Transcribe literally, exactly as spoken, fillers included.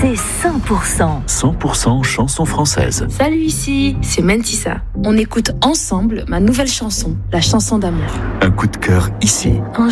c'est cent pour cent. cent pour cent chansons françaises. Salut, ici, c'est Mentissa. On écoute ensemble ma nouvelle chanson, la chanson d'amour. Un coup de cœur ici. Un